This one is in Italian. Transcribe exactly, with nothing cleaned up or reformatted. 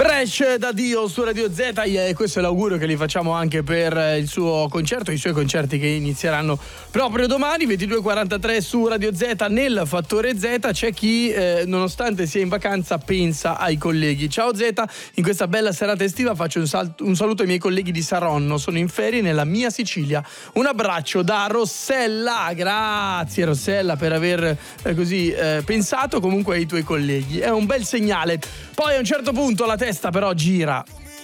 Fresh da Dio su Radio Z, e questo è l'augurio che gli facciamo anche per il suo concerto, i suoi concerti che inizieranno proprio domani. Ventidue e quarantatré su Radio Z. Nel Fattore Z c'è chi eh, nonostante sia in vacanza pensa ai colleghi. Ciao Z, in questa bella serata estiva faccio un, sal- un saluto ai miei colleghi di Saronno, sono in ferie nella mia Sicilia. Un abbraccio da Rossella. Grazie Rossella per aver eh, così eh, pensato comunque ai tuoi colleghi, è un bel segnale. Poi a un certo punto la testa però gira